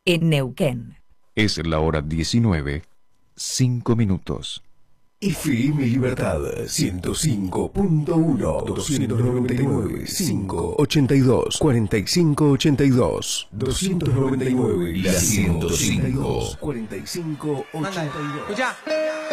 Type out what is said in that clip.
en Neuquén. Es la hora 19, 5 minutos. FM Libertad 105.1 299 582 4582 299 la 105 4582. Escuchá.